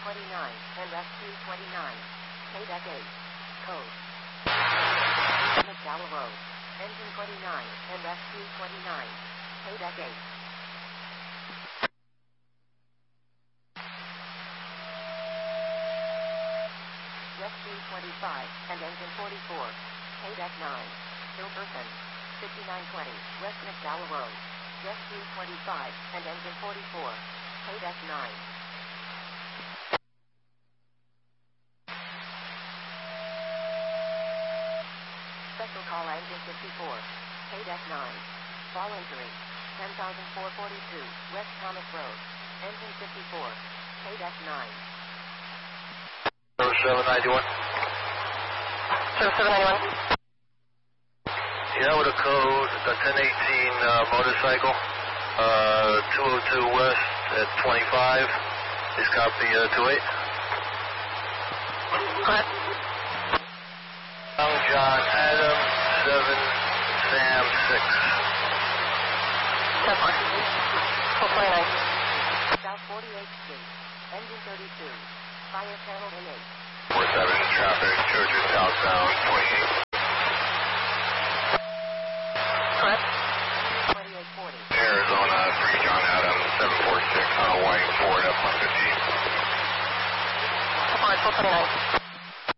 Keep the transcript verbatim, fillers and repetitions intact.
twenty-nine and S Q twenty-nine. K deck eight. Code. McDowell Road. Engine twenty-nine and S Q twenty-nine. K deck eight. S Q twenty-five and engine forty-four. K deck nine. Hilberton. fifty-nine twenty West McDowell Road. S Q twenty-five and engine forty-four. K deck nine. Special call engine fifty-four. K deck nine. Fall injury. ten thousand four hundred forty-two West Thomas Road. Engine fifty-four. K deck nine. zero seven ninety-one. zero seven ninety-one. Yeah, with a code, a ten eighteen uh, motorcycle, uh, two oh two West at twenty-five. Please copy uh, two eight. Go ahead. Young John Adam, seven, Sam, six. ten four. four twenty-nine. South forty-eighth Street. Engine thirty-two. Fire channel in eight. four seven, traffic, Churches, southbound, twenty-eight. Go ahead. twenty-eight forty. Arizona, three John Adam, seven four six on a white Ford F one fifty. All right, four twenty-nine.